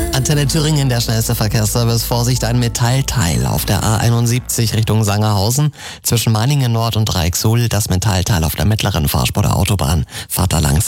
Antenne Thüringen, der schnellste Verkehrsservice. Vorsicht, ein Metallteil auf der A71 Richtung Sangerhausen. Zwischen Meiningen Nord und Dreiecksuhl das Metallteil auf der mittleren Fahrspur der Autobahn. Fahrt da langsam.